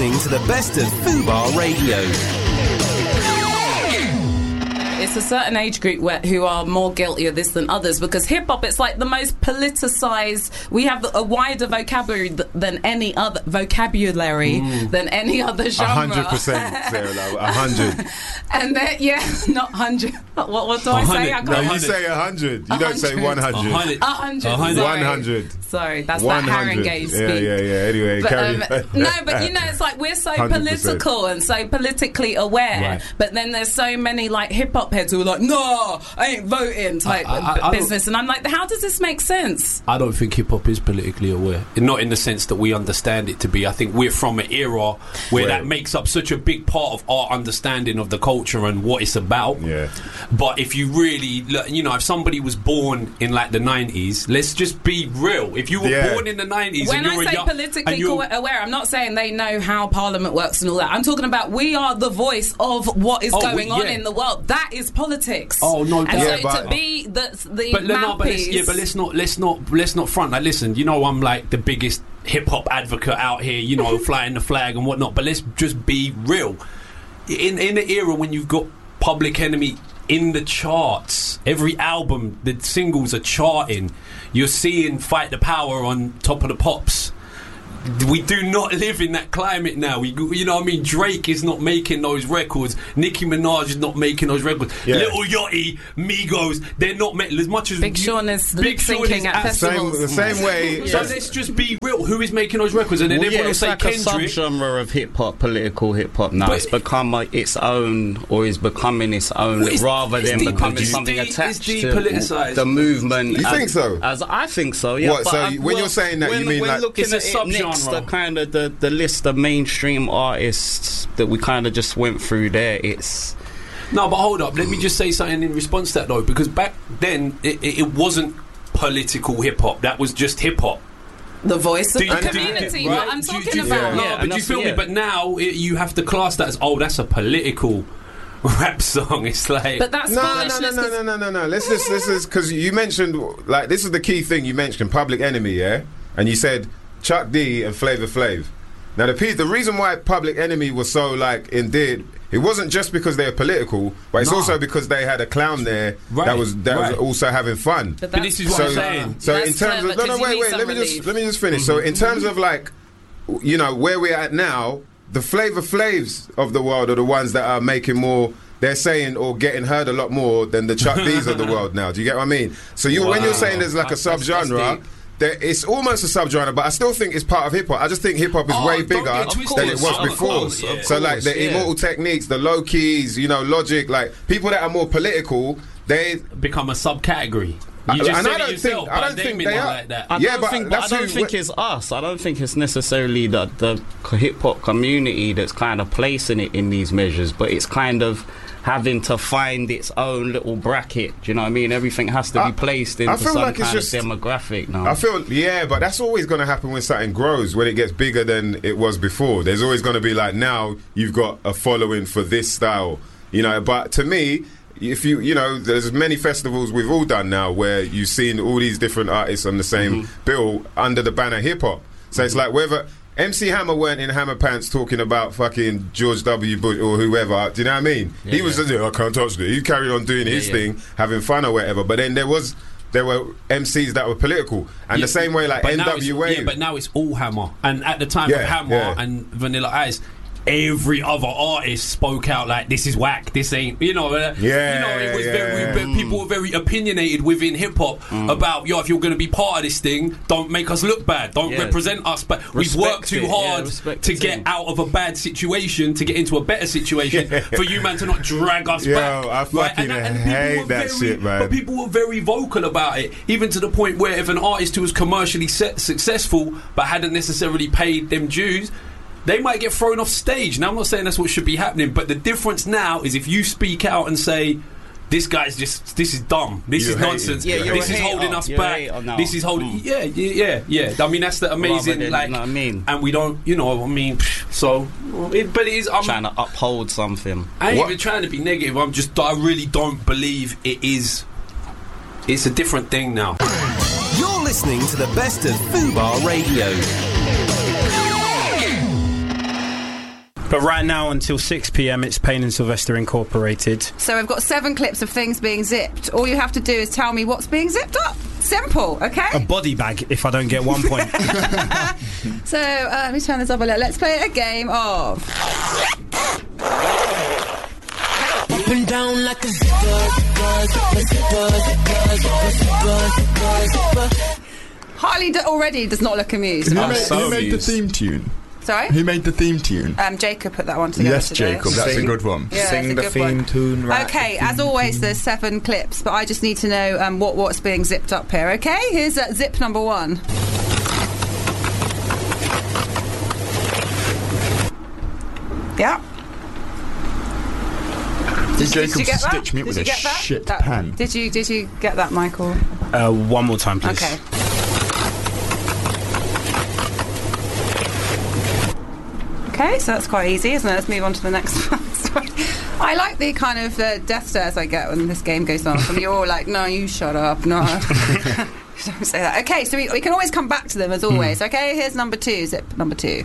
listening to the best of Fubar Radio. It's a certain age group who are more guilty of this than others, because hip-hop, it's like the most politicised. We have a wider vocabulary than any other than any other genre. 100%, Sarah, 100. And then, not 100. What do I say? I no, you say 100. You don't say 100. 100. Sorry, that's 100. That Haringey speak. Yeah. Anyway, carry on. No, but it's like we're so 100%. Political and so politically aware, right. But then there's so many like hip-hop heads who are like, no, I ain't voting type business. And I'm like, how does this make sense? I don't think hip-hop is politically aware. Not in the sense that we understand it to be. I think we're from an era where that makes up such a big part of our understanding of the culture and what it's about. Yeah. But if you really, if somebody was born in like the 90s, let's just be real. If you were born in the 90s when I say politically aware, I'm not saying they know how Parliament works and all that. I'm talking about we are the voice of what is going on in the world. That is politics. Oh no, and to be the mouthpiece. Let's not front. Like, listen, I'm like the biggest hip hop advocate out here. Flying the flag and whatnot. But let's just be real. In the era when you've got Public Enemy in the charts, every album, the singles are charting. You're seeing Fight the Power on Top of the Pops. We do not live in that climate now. Drake is not making those records. Nicki Minaj is not making those records. Little Yachty, Migos, they're not making as much as Big Sean is lip-syncing at festivals. The same way. So let's just be real. Who is making those records? And then everyone will say like Kendrick. It's like a subgenre of hip-hop, political hip-hop now. It's become its own, or is becoming its own, rather than becoming something attached to the movement. You think so? I think so, yeah. What, so when you're saying that, you mean like it's a subgenre? The kind of the list of mainstream artists that we kind of just went through there. It's no, but hold up. Let me just say something in response to that though, because back then it wasn't political hip hop. That was just hip hop. The voice of the community. What I'm talking about. But do you feel me? But now you have to class that as that's a political rap song. It's like, but that's no. Let's because you mentioned like this is the key thing you mentioned, Public Enemy, and you said Chuck D and Flavor Flav. Now the reason why Public Enemy was so like endeared, it wasn't just because they were political, but it's also because they had a clown there that was also having fun. But this is what I'm saying. So in terms of wait, let me just finish. So in terms of like, where we're at now, the Flavor Flavs of the world are the ones that are making more. They're saying or getting heard a lot more than the Chuck D's of the world now. Do you get what I mean? So when you're saying there's like a subgenre. It's almost a subgenre, but I still think it's part of hip hop. I just think hip hop is way bigger than it was before. So like the Immortal Techniques, the Low Keys, Logic, like people that are more political, they become a subcategory. I don't think they are like that. I don't think it's us. I don't think it's necessarily the hip hop community that's kind of placing it in these measures, but it's kind of having to find its own little bracket. Do you know what I mean? Everything has to be placed into some kind of demographic now. I feel, but that's always going to happen when something grows, when it gets bigger than it was before. There's always going to be like, now you've got a following for this style, but to me, if there's many festivals we've all done now where you've seen all these different artists on the same bill under the banner hip hop. So it's like whether MC Hammer weren't in Hammer Pants talking about fucking George W. Bush or whoever. Do you know what I mean? He was just, I can't touch it. He carried on doing his thing, having fun or whatever. But then there were MCs that were political, and the same way like NWA. But now it's all Hammer, and at the time of Hammer and Vanilla Ice, every other artist spoke out like, this is whack, this ain't, it was very, people were very opinionated within hip-hop about, if you're going to be part of this thing, don't make us look bad, don't represent us, but we've worked too hard to get out of a bad situation, to get into a better situation, for you, man, to not drag us back. I fucking hate that shit, man. But people were very vocal about it, even to the point where if an artist who was commercially successful, but hadn't necessarily paid them dues, they might get thrown off stage. Now, I'm not saying that's what should be happening, but the difference now is if you speak out and say, this is dumb, this is nonsense, this is holding us back, this is holding... Yeah. I mean, that's the amazing, and we don't, so... but it is... I'm trying to uphold something. I ain't even trying to be negative, I really don't believe it is... It's a different thing now. You're listening to the best of Fubar Radio. But right now, until 6 p.m, it's Payne and Sylvester Incorporated. So we've got 7 clips of things being zipped. All you have to do is tell me what's being zipped up. Simple, okay? A body bag, if I don't get 1 point. So let me turn this up a little. Let's play a game of... Up and down like a zipper. Harley already does not look amused. Who made the theme tune? Sorry? Who made the theme tune? Jacob put that one together. Yes, today. Jacob, that's a good one. Yeah, Sing the theme tune, right? Okay, as always, there's 7 clips, but I just need to know what's being zipped up here. Okay, here's zip number 1. Yeah. Did Jacob you get that? stitch me Did with you a get that? shit pen? Did you get that, Michael? 1 more time, please. Okay. Okay, so that's quite easy, isn't it? Let's move on to the next one. Sorry. I like the kind of death stares I get when this game goes on. From you're all like, no, you shut up, no. Don't say that. Okay, so we can always come back to them as always. Okay, here's number 2, zip number 2.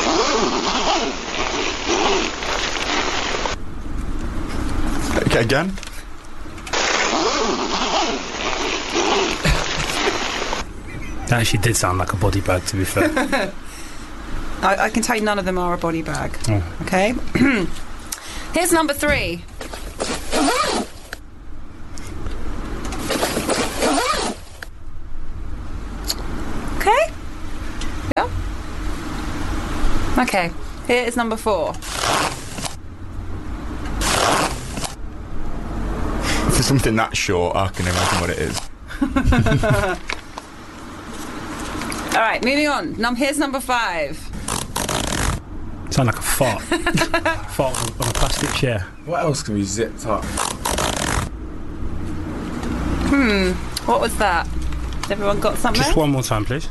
Okay, again. That actually did sound like a body bag, to be fair. I can tell you none of them are a body bag. Oh. Okay. Here's number 3. Okay. Yeah. Okay. Here is number 4. For something that short, I can imagine what it is. All right, moving on. Here's number 5. Sound like a fart. Fart on a plastic chair. What else can be zipped up? What was that? Has everyone got something? Just 1 more time, please.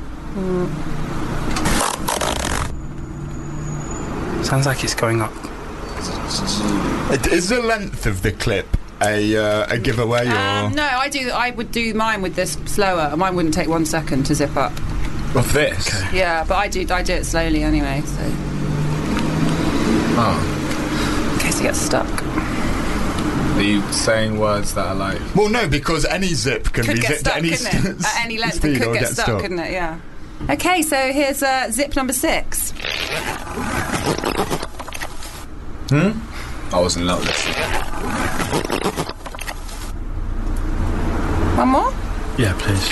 Sounds like it's going up. Is the length of the clip a giveaway or? No, I would do mine with this slower. Mine wouldn't take 1 second to zip up. What's this? Okay. Yeah, but I do it slowly anyway. So in case it gets stuck. Are you saying words that are like? Well, no, because any zip can Could be get zipped stuck, at any couldn't it? At any length, it speed could or get stuck, couldn't it? Yeah. Okay, so here's zip number 6. I wasn't listening. 1 more? Yeah, please.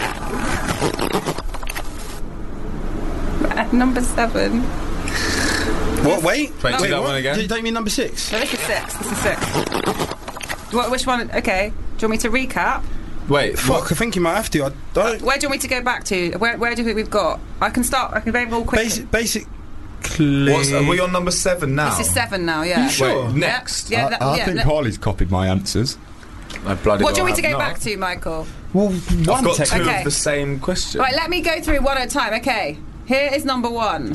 Number 7. What? Wait. Wait, do that one again? Don't you mean number 6? No, this is 6. Which one? Okay. Do you want me to recap? Wait, Fuck, I think you might have to. I don't. Where do you want me to go back to? Where do you think we've got? I can start. I can very all quickly. Basically. are we on number 7 now? This is 7 now. Yeah. You sure? Wait, next. Yeah. I think Harley's copied my answers. I bloody What do you well want me to have go not. back to, Michael? Well, I've one got 2 Okay. of the same question. Right, let me go through one at a time. Okay. Here is number 1.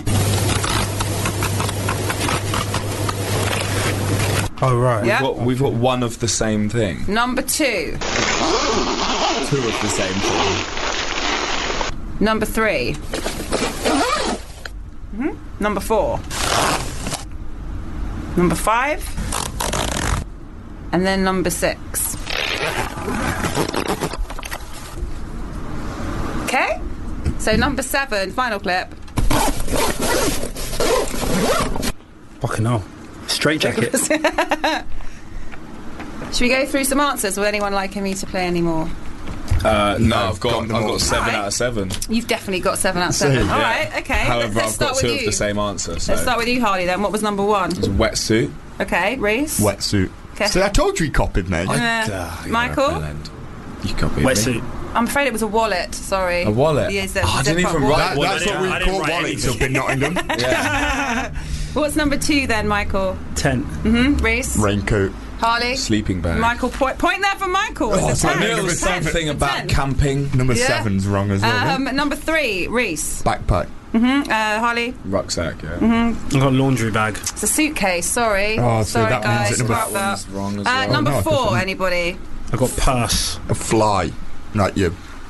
Oh, right. Yeah. We've got 1 of the same thing. Number 2. 2 of the same thing. Number 3. Number 4. Number 5. And then number 6. Okay? So number 7, final clip. Fucking hell. Straight jacket. Should we go through some answers? Would anyone like me to play any more? No, I've got them all. 7 Alright. out of 7. You've definitely got 7 out of 7. Same, All yeah. right, okay. However, let's I've got start 2 with of you. the same answer. So. Let's start with you, Harley, then. What was number 1? It's a wetsuit. Okay, Reese. Wetsuit. Okay. So I told you he copied me. Michael? You copied Wetsuit. me. I'm afraid it was a wallet, sorry. A wallet? Yeah, it's a I didn't zip-up even wallet. write That's what we I didn't call write wallets anything. up in Nottingham. Yeah. What's number 2 then, Michael? 10. Reese? Raincoat. Harley? Sleeping bag. Michael, point there for Michael. Oh, It's a sorry, 10. I knew it number was 10. something It's a about 10. camping. Number Yeah. 7's wrong as well. Number 3, Reese. Backpack. Harley? Rucksack, yeah. I've got a laundry bag. It's a suitcase, sorry. Oh, so sorry, that means guys. it's number Scrap One's that. wrong as well. Number no, 4, definitely. anybody? I've got purse. A fly. Like your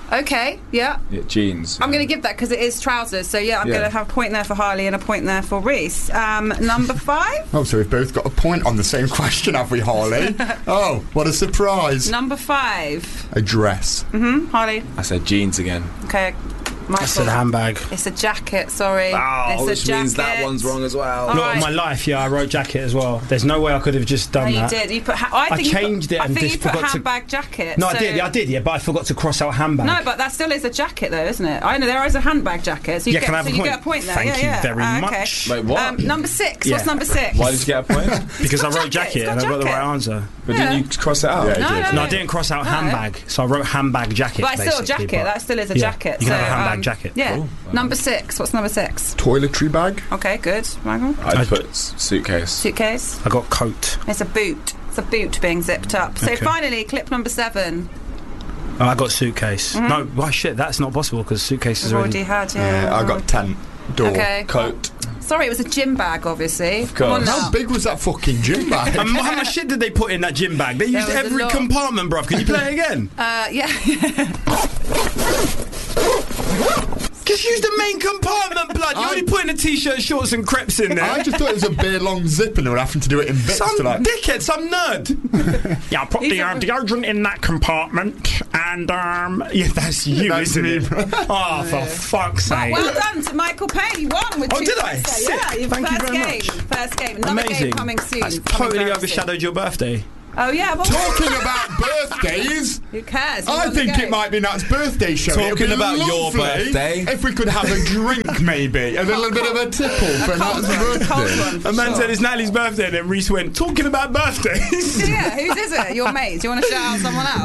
Okay, yeah. Jeans. I'm going to give that because it is trousers. So, yeah, I'm going to have a point there for Harley and a point there for Reese. Number 5? Oh, so we've both got a point on the same question, have we, Harley? Oh, what a surprise. Number 5. A dress. Harley. I said jeans again. Okay. Michael. I said handbag. It's a jacket, sorry. It's a which jacket. means that one's wrong as well. All Look, right. in my life, I wrote jacket as well. There's no way I could have just done No, you that. did. You put. I changed it I and think just you put forgot to- handbag jacket. No, so- I did, yeah, but I forgot to cross out handbag. No, but that still is a jacket, though, isn't it? I know there is a handbag jacket. So you Yeah, get, can I have so a you point? get a point there. Thank yeah, you yeah. very Okay. much. Wait, what? Number 6. Yeah. What's number 6? Why did you get a point? Because I got wrote jacket, jacket it's and got I got the jacket. right answer. But Yeah. didn't you cross it out? Yeah, you did. No, I didn't cross out No. handbag, so I wrote handbag jacket. But it's still a basically, jacket. but- That still is a yeah, jacket. You can so, have a handbag jacket. Yeah. Cool. Number 6. What's number 6? Toiletry bag. Okay, good. Michael? I'd put suitcase. Suitcase. I got coat. It's a boot. It's a boot being zipped up. So Okay. finally, clip number 7. Oh, I got suitcase. No, why shit? That's not possible because suitcase is We've already. already had, Yeah, I got tent. Door. Okay. Coat. Sorry, it was a gym bag, obviously. Of course. How big was that fucking gym bag? And how much shit did they put in that gym bag? They used was a every lot. compartment, bruv. Can you play it again? Yeah. Just use the main compartment, blood. You only put in a t-shirt, shorts, and crepes in there. I just thought it was a bare long zip and they were having to do it in bits. Some to like, dickhead, some nerd. Yeah, I put He's the a- deodorant in that compartment, and yeah, that's you, That's isn't me, it? bro. Oh, for fuck's sake! Well done to Michael Payne. You won with Oh, 2 did I? points there. Sick. Yeah, your Thank you first very game. much. First game. Another Amazing. game coming soon. That's Coming totally very overshadowed your birthday. soon. Oh, yeah. Well, Talking about birthdays, who cares? You I won the think game. it might be Nat's birthday show. Talking It'd be about your lovely birthday. if we could have a drink, maybe a little bit of a tipple for Nat's Cold birthday. one, for A man sure. said it's Natalie's birthday, and then Reese went talking about birthdays. Yeah, whose is it? Your mates. You want to shout out someone else?